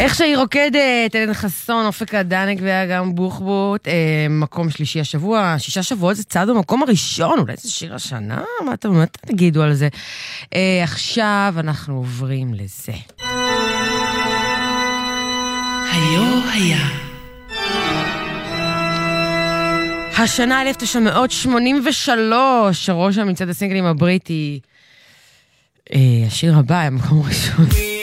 איך שהיא רוקדת, אלן חסון, אופק הדנק ואגם בוחבוט, מקום שלישי השבוע, 6 שבועות זה צעד במקום הראשון, אולי זה שיר השנה? מה אתם תגידו על זה? עכשיו אנחנו עוברים לזה. היו היה. השנה 1983, ראש המצעד הסינגלים הבריטי, השיר הבא, המקום הראשון.